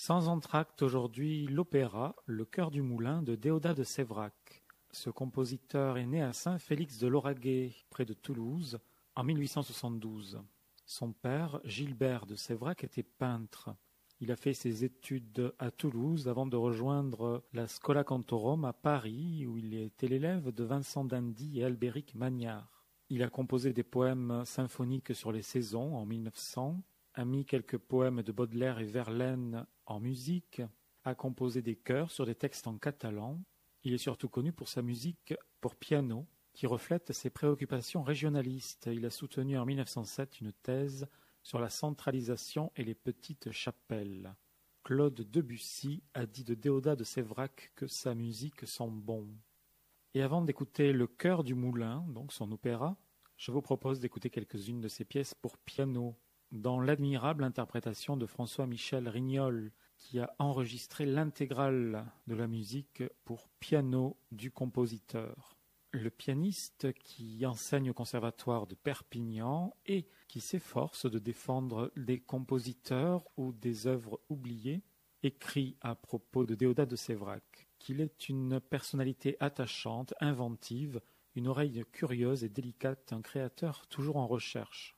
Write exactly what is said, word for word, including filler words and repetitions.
Sans entracte aujourd'hui l'opéra Le Cœur du Moulin de Déodat de Séverac. Ce compositeur est né à Saint-Félix de Lauragais, près de Toulouse, en mille huit cent soixante-douze. Son père, Gilbert de Séverac, était peintre. Il a fait ses études à Toulouse avant de rejoindre la Schola Cantorum à Paris, où il était l'élève de Vincent d'Indy et Albéric Magnard. Il a composé des poèmes symphoniques sur les saisons en mille neuf cents, a mis quelques poèmes de Baudelaire et Verlaine en musique, a composé des chœurs sur des textes en catalan. Il est surtout connu pour sa musique pour piano, qui reflète ses préoccupations régionalistes. Il a soutenu en mille neuf cent sept une thèse sur la centralisation et les petites chapelles. Claude Debussy a dit de Déodat de Séverac que sa musique sent bon. Et avant d'écouter Le Cœur du Moulin, donc son opéra, je vous propose d'écouter quelques-unes de ses pièces pour piano, dans l'admirable interprétation de François-Michel Rignol, qui a enregistré l'intégrale de la musique pour piano du compositeur. Le pianiste qui enseigne au conservatoire de Perpignan et qui s'efforce de défendre des compositeurs ou des œuvres oubliées, écrit à propos de Déodat de Séverac qu'il est une personnalité attachante, inventive, une oreille curieuse et délicate, un créateur toujours en recherche.